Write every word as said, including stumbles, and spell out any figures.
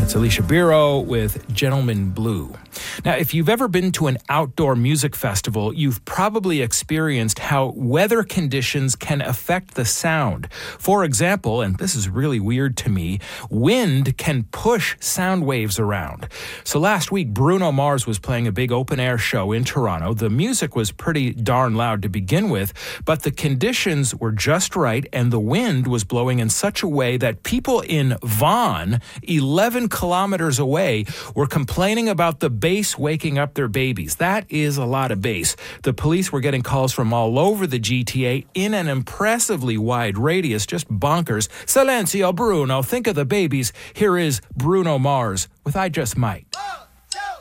It's Alicia Biro with Gentleman Blue. Now, if you've ever been to an outdoor music festival, you've probably experienced how weather conditions can affect the sound. For example, and this is really weird to me, wind can push sound waves around. So last week, Bruno Mars was playing a big open-air show in Toronto. The music was pretty darn loud to begin with, but the conditions were just right, and the wind was blowing in such a way that people in Vaughan, eleven kilometers away, were complaining about the bass waking up their babies. That is a lot of bass. The police were getting calls from all over the G T A in an impressively wide radius, just bonkers. Silencio, Bruno, think of the babies. Here is Bruno Mars with I Just Might.